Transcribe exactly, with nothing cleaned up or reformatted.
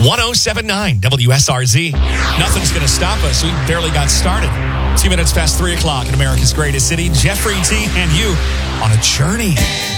one oh seven point nine W S R Z. Nothing's going to stop us. We barely got started. Two minutes past three o'clock in America's greatest city. Jeffrey T. and you on a journey.